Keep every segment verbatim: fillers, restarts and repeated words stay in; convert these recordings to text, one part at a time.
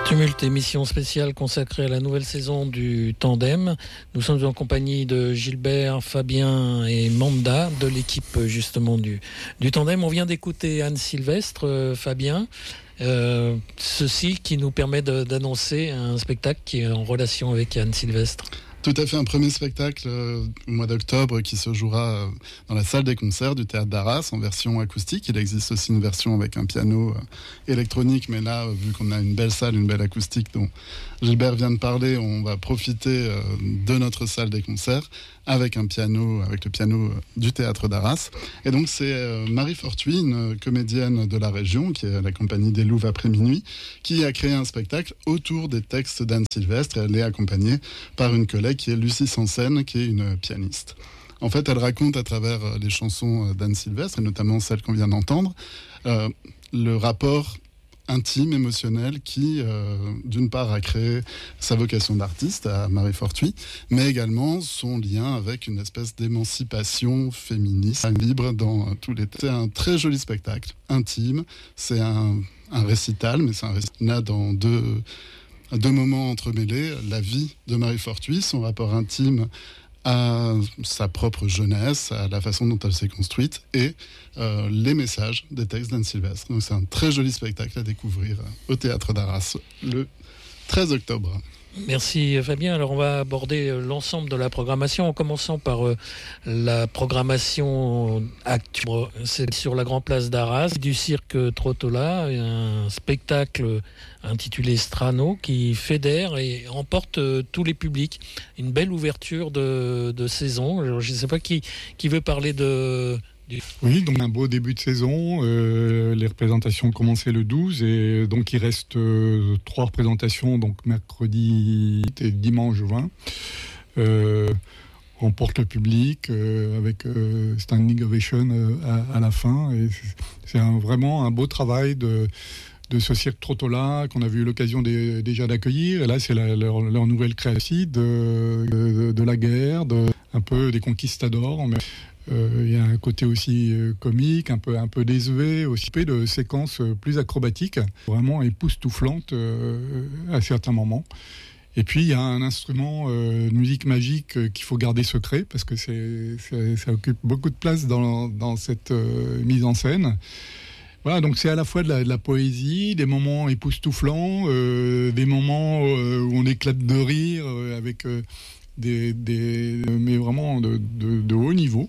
Tumulte, émission spéciale consacrée à la nouvelle saison du Tandem. Nous sommes en compagnie de Gilbert, Fabien et Manda de l'équipe justement du, du Tandem. On vient d'écouter Anne Sylvestre, euh, Fabien. Euh, ceci qui nous permet de, d'annoncer un spectacle qui est en relation avec Anne Sylvestre. Tout à fait, un premier spectacle euh, au mois d'octobre qui se jouera euh, dans la salle des concerts du Théâtre d'Arras en version acoustique. Il existe aussi une version avec un piano euh, électronique, mais là, euh, vu qu'on a une belle salle, une belle acoustique dont Gilbert vient de parler, on va profiter euh, de notre salle des concerts avec un piano, avec le piano euh, du Théâtre d'Arras. Et donc c'est euh, Marie Fortuit, une comédienne de la région, qui est à la compagnie des Louves après minuit, qui a créé un spectacle autour des textes d'Anne Sylvestre. Et elle est accompagnée par une collègue qui est Lucie Sansen, qui est une pianiste. En fait, elle raconte à travers les chansons d'Anne Sylvestre, et notamment celle qu'on vient d'entendre, euh, le rapport intime, émotionnel, qui, euh, d'une part, a créé sa vocation d'artiste à Marie Fortuit, mais également son lien avec une espèce d'émancipation féministe, libre dans tous les... C'est un très joli spectacle, intime, c'est un, un récital, mais c'est un récital dans deux... deux moments entremêlés, la vie de Marie Fortuit, son rapport intime à sa propre jeunesse, à la façon dont elle s'est construite, et euh, les messages des textes d'Anne Sylvestre. Donc c'est un très joli spectacle à découvrir au Théâtre d'Arras le treize octobre. Merci Fabien. Alors on va aborder l'ensemble de la programmation en commençant par euh, la programmation actuelle. C'est sur la grande place d'Arras du cirque Trottola, un spectacle intitulé Strano qui fédère et emporte euh, tous les publics. Une belle ouverture de, de saison. Alors, je ne sais pas qui, qui veut parler de... Du... Oui, donc un beau début de saison. Euh, les représentations ont commencé le douze et donc il reste euh, trois représentations, donc mercredi et dimanche vingt. Euh, on porte le public euh, avec euh, standing ovation euh, à, à la fin. Et c'est, c'est un, vraiment un beau travail de, de ce cirque Trottola qu'on avait eu l'occasion de, déjà d'accueillir. Et là, c'est la, leur, leur nouvelle création de, de, de la guerre, de, un peu des conquistadors. Mais il euh, y a un côté aussi euh, comique, un peu, un peu désuet, aussi de séquences euh, plus acrobatiques, vraiment époustouflantes euh, à certains moments. Et puis il y a un instrument euh, de musique magique euh, qu'il faut garder secret parce que c'est, c'est, ça occupe beaucoup de place dans, dans cette euh, mise en scène. Voilà, donc c'est à la fois de la, de la poésie, des moments époustouflants, euh, des moments euh, où on éclate de rire euh, avec... Euh, Des, des, mais vraiment de, de, de haut niveau.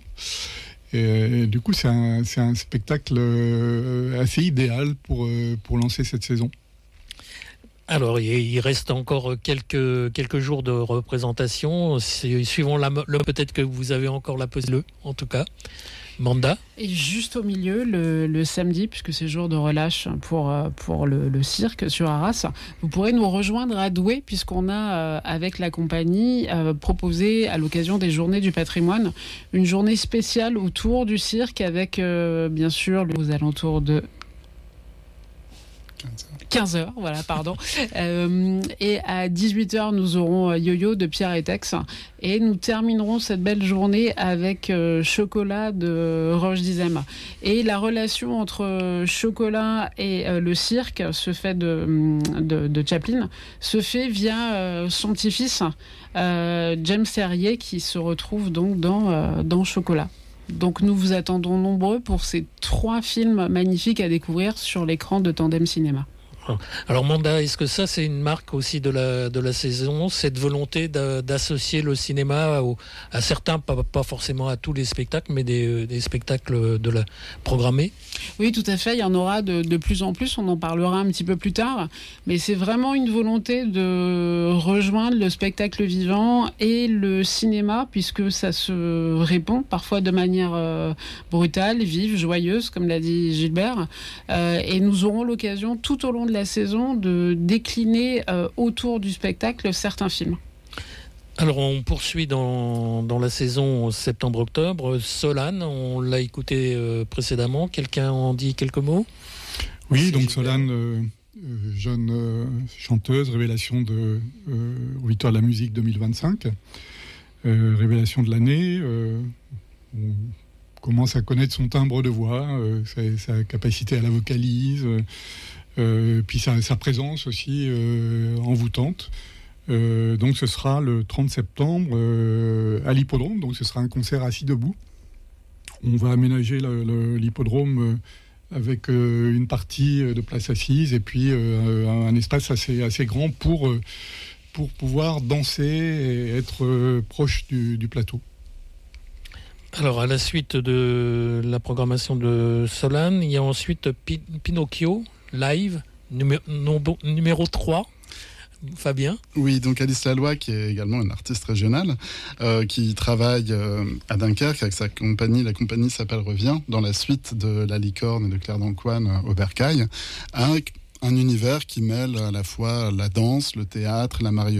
Et, et du coup, c'est un, c'est un spectacle assez idéal pour, pour lancer cette saison. Alors, il reste encore quelques, quelques jours de représentation. C'est, suivant la, le, peut-être que vous avez encore la possibilité, en tout cas. Manda. Et juste au milieu, le, le samedi, puisque c'est jour de relâche pour, pour le, le cirque sur Arras, vous pourrez nous rejoindre à Douai, puisqu'on a, avec la compagnie, euh, proposé à l'occasion des Journées du patrimoine, une journée spéciale autour du cirque avec, euh, bien sûr, aux alentours de quinze heures, voilà, pardon. Euh, et à dix-huit heures, nous aurons Yo-Yo de Pierre et Tex. Et nous terminerons cette belle journée avec euh, Chocolat de Roche Dizem. Et la relation entre Chocolat et euh, le cirque se fait de, de, de Chaplin, se fait via euh, son petit-fils, euh, James Terrier, qui se retrouve donc dans, euh, dans Chocolat. Donc nous vous attendons nombreux pour ces trois films magnifiques à découvrir sur l'écran de Tandem Cinéma. Alors Manda, est-ce que ça c'est une marque aussi de la, de la saison, cette volonté de, d'associer le cinéma au, à certains, pas, pas forcément à tous les spectacles, mais des, des spectacles de la programmés? Oui, tout à fait, il y en aura de, de plus en plus, on en parlera un petit peu plus tard, mais c'est vraiment une volonté de rejoindre le spectacle vivant et le cinéma, puisque ça se répond parfois de manière euh, brutale, vive, joyeuse, comme l'a dit Gilbert, euh, et nous aurons l'occasion tout au long de la saison de décliner euh, autour du spectacle certains films. Alors on poursuit dans, dans la saison septembre-octobre. Solane, on l'a écouté euh, précédemment. Quelqu'un en dit quelques mots? Oui, C'est donc super. Solane, euh, jeune euh, chanteuse, révélation de euh, Victoire de la musique deux mille vingt-cinq, euh, révélation de l'année. Euh, on commence à connaître son timbre de voix, euh, sa, sa capacité à la vocalise. Euh, Euh, puis sa, sa présence aussi euh, envoûtante. Euh, donc ce sera le trente septembre euh, à l'hippodrome, donc ce sera un concert assis debout. On va aménager le, le, l'hippodrome euh, avec euh, une partie de place assise et puis euh, un, un espace assez, assez grand pour, euh, pour pouvoir danser et être euh, proche du, du plateau. Alors, à la suite de la programmation de Solane, il y a ensuite Pi- Pinocchio, live, numé- nombre- numéro trois. Fabien. Oui, donc Alice Laloy, qui est également une artiste régionale, euh, qui travaille euh, à Dunkerque avec sa compagnie. La compagnie s'appelle Revient, dans la suite de La Licorne et de Claire d'Ancoine euh, au Bercail, avec un univers qui mêle à la fois la danse, le théâtre, la marionnette,